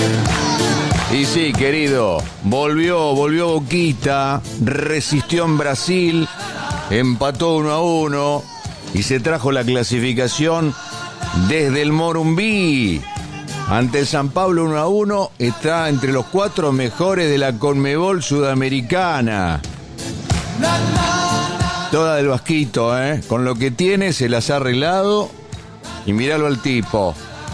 Y sí, querido, volvió Boquita, resistió en Brasil, empató 1-1 y se trajo la clasificación desde el Morumbí. Ante el San Pablo 1-1, está entre los 4 mejores de la Conmebol Sudamericana. Toda del Vasquito, con lo que tiene se las ha arreglado. Y míralo al tipo,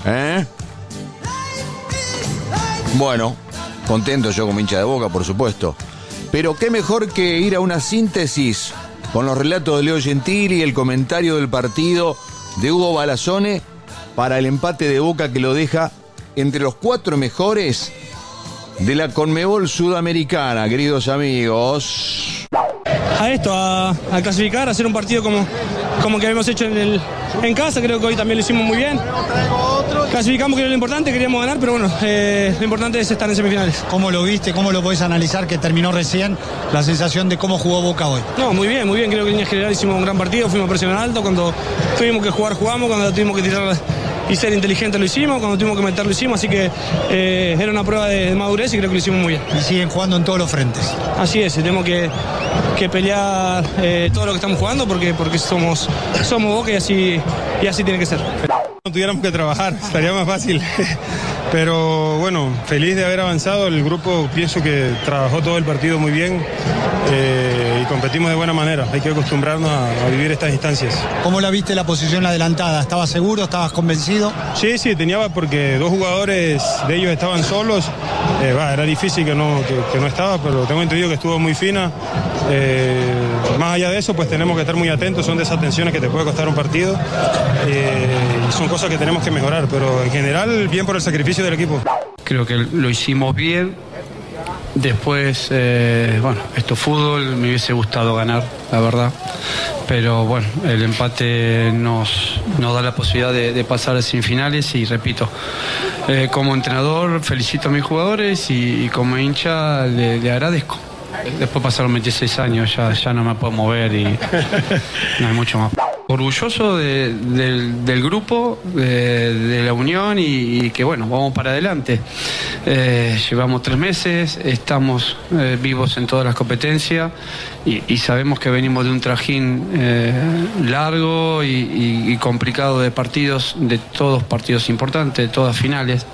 Bueno, contento yo como hincha de Boca, por supuesto. Pero qué mejor que ir a una síntesis con los relatos de Leo Gentili y el comentario del partido de Hugo Balazzone para el empate de Boca que lo deja entre los 4 mejores de la Conmebol Sudamericana, queridos amigos. A esto, a clasificar, a hacer un partido como que habíamos hecho en casa. Creo que hoy también lo hicimos muy bien. Clasificamos, que era lo importante, queríamos ganar, pero bueno, lo importante es estar en semifinales. ¿Cómo lo viste? ¿Cómo lo podés analizar que terminó recién la sensación de cómo jugó Boca hoy? No, muy bien, creo que en línea general hicimos un gran partido, fuimos a presionar alto, cuando tuvimos que jugar jugamos, cuando tuvimos que tirar y ser inteligentes lo hicimos, cuando tuvimos que meter lo hicimos, así que era una prueba de madurez y creo que lo hicimos muy bien. Y siguen jugando en todos los frentes. Así es, tenemos que pelear todo lo que estamos jugando porque somos Boca y así tiene que ser. No tuviéramos que trabajar, estaría más fácil. Pero bueno, feliz de haber avanzado. El grupo pienso que trabajó todo el partido muy bien y competimos de buena manera. Hay que acostumbrarnos a vivir estas instancias. ¿Cómo la viste la posición adelantada? ¿Estabas seguro? ¿Estabas convencido? Sí, tenía porque 2 jugadores de ellos estaban solos. Era difícil que no estaba, pero tengo entendido que estuvo muy fina. Más allá de eso, pues tenemos que estar muy atentos. Son de esas tensiones que te puede costar un partido. Y son cosas que tenemos que mejorar, pero en general bien por el sacrificio del equipo. Creo que lo hicimos bien. Después, esto es fútbol, me hubiese gustado ganar, la verdad. Pero bueno, el empate nos da la posibilidad de pasar a semifinales y repito, como entrenador felicito a mis jugadores y como hincha le agradezco. Después pasaron 26 años, ya no me puedo mover y no hay mucho más. Orgulloso del grupo, de la unión y que bueno, vamos para adelante. Llevamos 3 meses, estamos vivos en todas las competencias y sabemos que venimos de un trajín largo y complicado de partidos, de todos partidos importantes, de todas finales.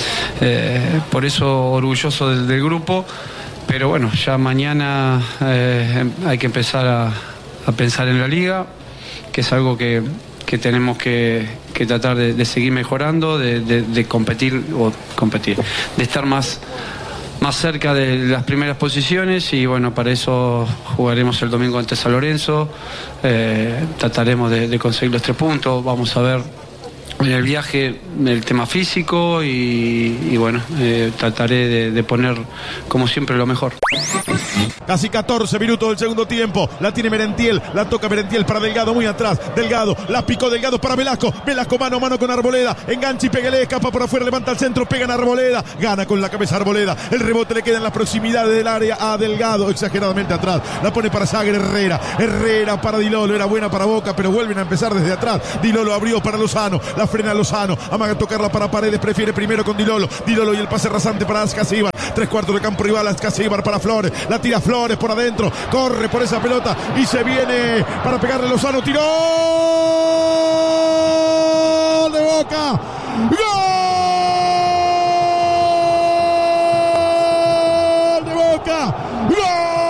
Por eso orgulloso del grupo. Pero bueno, ya mañana hay que empezar a pensar en la liga, que es algo que tenemos que tratar de seguir mejorando, de competir, de estar más cerca de las primeras posiciones y bueno, para eso jugaremos el domingo ante San Lorenzo, trataremos de conseguir los 3 puntos, vamos a ver en el viaje el tema físico y bueno, trataré de poner como siempre lo mejor. Casi 14 minutos del segundo tiempo. La tiene Merentiel, la toca Merentiel para Delgado, muy atrás. Delgado, la picó Delgado para Velasco. Velasco mano a mano con Arboleda. Engancha y pégale, escapa por afuera, levanta al centro, pega en Arboleda. Gana con la cabeza Arboleda. El rebote le queda en las proximidades del área a Delgado, exageradamente atrás. La pone para Sager Herrera. Herrera para Di Lolo, era buena para Boca, pero vuelven a empezar desde atrás. Di Lolo abrió para Lozano, la frena Lozano. Amaga a tocarla para Paredes, prefiere primero con Di Lolo. Di Lolo y el pase rasante para Ascasíbar. 3/4 de campo rival, Ascasíbar para Flores. La tira Flores por adentro, corre por esa pelota y se viene para pegarle Lozano, tiró de Boca, gol de Boca, gol